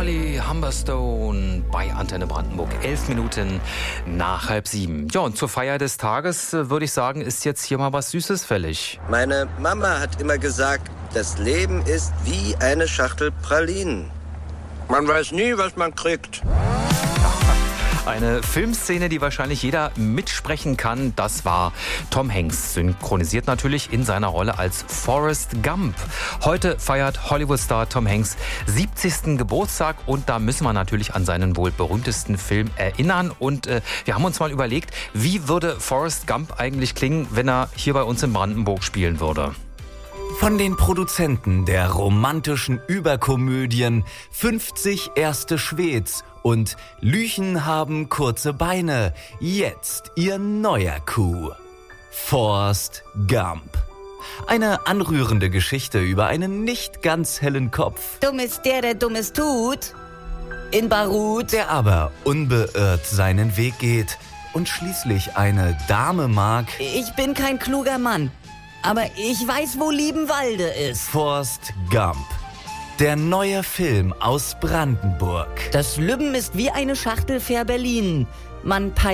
Holly Humberstone bei Antenne Brandenburg. 11 Minuten nach 6:30. Ja, und zur Feier des Tages würde ich sagen, ist jetzt hier mal was Süßes fällig. Meine Mama hat immer gesagt, das Leben ist wie eine Schachtel Pralinen. Man weiß nie, was man kriegt. Eine Filmszene, die wahrscheinlich jeder mitsprechen kann, das war Tom Hanks, synchronisiert natürlich in seiner Rolle als Forrest Gump. Heute feiert Hollywood-Star Tom Hanks 70. Geburtstag und da müssen wir natürlich an seinen wohl berühmtesten Film erinnern. Und wir haben uns mal überlegt, wie würde Forrest Gump eigentlich klingen, wenn er hier bei uns in Brandenburg spielen würde? Von den Produzenten der romantischen Überkomödien 50 Erste Schweds und Lüchen haben kurze Beine, jetzt ihr neuer Coup. Forrest Gump. Eine anrührende Geschichte über einen nicht ganz hellen Kopf. Dumm ist der Dummes tut. In Barut. Der aber unbeirrt seinen Weg geht und schließlich eine Dame mag. Ich bin kein kluger Mann, aber ich weiß, wo Liebenwalde ist. Forrest Gump. Der neue Film aus Brandenburg. Das Lübben ist wie eine Schachtel Fährberlin. Man